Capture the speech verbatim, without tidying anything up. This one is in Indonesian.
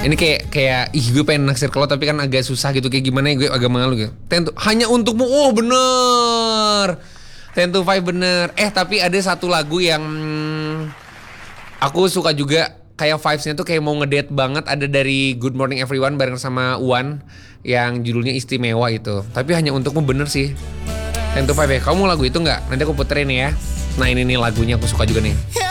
Ini kayak kayak ih gue pengen naksir ke lo tapi kan agak susah gitu, kayak gimana ya, gue agak malu gitu. Ten to, hanya untukmu. Oh bener. Ten to five bener. Eh tapi ada satu lagu yang hmm, aku suka juga, kayak vibes-nya tuh kayak mau ngedate banget. Ada dari Good Morning Everyone bareng sama Uwan yang judulnya Istimewa itu. Tapi hanya untukmu bener sih. Ten to five ya. Kamu lagu itu nggak? Nanti aku puterin ya. Nah ini nih lagunya aku suka juga nih.